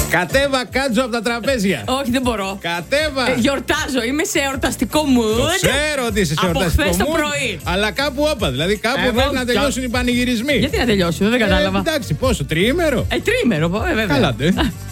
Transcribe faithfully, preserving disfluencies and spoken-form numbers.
Κατέβα, κάτζω από τα τραπέζια. Όχι, δεν μπορώ. Κατέβα. Ε, γιορτάζω, είμαι σε εορταστικό μου. Το ξέρω ότι είσαι σε Από εορταστικό χθες το mood, πρωί. Αλλά κάπου όπα. Δηλαδή κάπου Εγώ πρέπει να πια- τελειώσουν οι πανηγυρισμοί. Γιατί να τελειώσουμε, δεν κατάλαβα. Ε, εντάξει, πόσο, τριήμερο. Ε, τρίμερο, ε, βέβαια. Καλά, ντε.